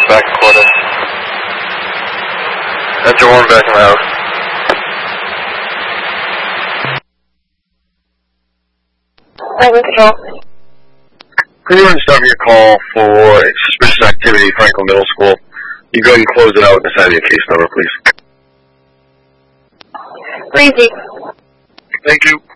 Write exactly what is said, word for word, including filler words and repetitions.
back in quarter. Enter one back in the house. Over control. Can you start your call for suspicious activity at Franklin Middle School? You go ahead and close it out and assign your case number, please. Breezy. Thank you.